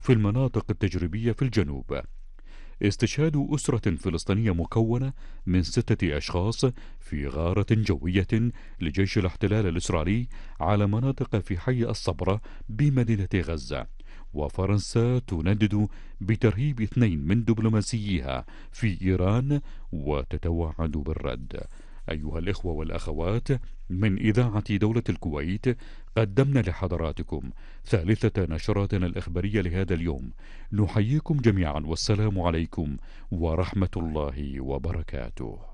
في المناطق التجريبية في الجنوب. استشهاد أسرة فلسطينية مكونة من 6 أشخاص في غارة جوية لجيش الاحتلال الإسرائيلي على مناطق في حي الصبرة بمدينة غزة. وفرنسا تندد بترهيب 2 من دبلوماسييها في إيران وتتوعد بالرد. أيها الإخوة والأخوات، من إذاعة دولة الكويت قدمنا لحضراتكم ثالثة نشراتنا الإخبارية لهذا اليوم. نحييكم جميعا والسلام عليكم ورحمة الله وبركاته.